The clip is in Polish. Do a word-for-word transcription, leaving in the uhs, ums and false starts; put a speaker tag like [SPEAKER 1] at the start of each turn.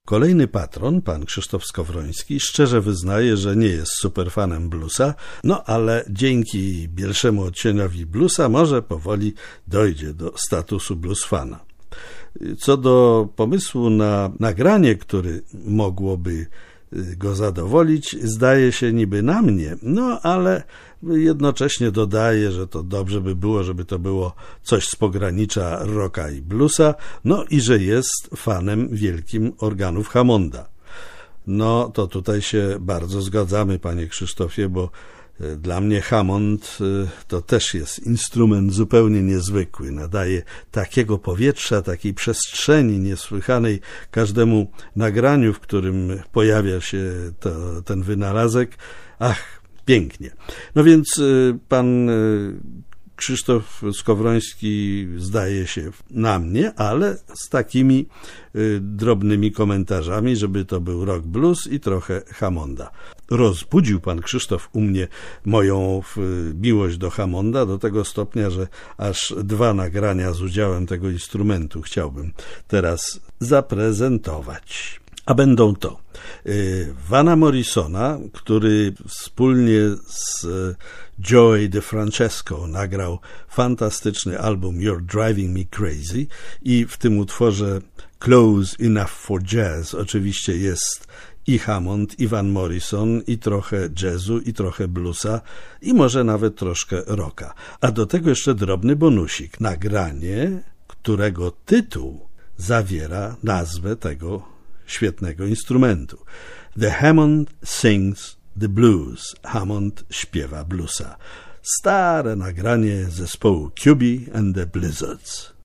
[SPEAKER 1] Kolejny patron, pan Krzysztof Skowroński, szczerze wyznaje, że nie jest superfanem bluesa, no ale dzięki pierwszemu odcieniowi bluesa może powoli dojdzie do statusu bluesfana. Co do pomysłu na nagranie, który mogłoby go zadowolić, zdaje się niby na mnie, no ale jednocześnie dodaje, że to dobrze by było, żeby to było coś z pogranicza rocka i bluesa, no i że jest fanem wielkim organów Hammonda. No to tutaj się bardzo zgadzamy, panie Krzysztofie, bo dla mnie Hammond to też jest instrument zupełnie niezwykły. Nadaje takiego powietrza, takiej przestrzeni niesłychanej każdemu nagraniu, w którym pojawia się to, ten wynalazek. Ach, pięknie. No więc pan Krzysztof Skowroński zdaje się na mnie, ale z takimi drobnymi komentarzami, żeby to był rock blues i trochę Hammonda. Rozbudził pan Krzysztof u mnie moją miłość do Hammonda do tego stopnia, że aż dwa nagrania z udziałem tego instrumentu chciałbym teraz zaprezentować. A będą to Vana Morrisona, który wspólnie z Joey DeFrancesco nagrał fantastyczny album You're Driving Me Crazy i w tym utworze Close Enough for Jazz oczywiście jest i Hammond, i Van Morrison, i trochę jazzu, i trochę bluesa, i może nawet troszkę rocka. A do tego jeszcze drobny bonusik. Nagranie, którego tytuł zawiera nazwę tego świetnego instrumentu. The Hammond Sings the Blues. Hammond śpiewa bluesa. Stare nagranie zespołu Cubie and the Blizzards.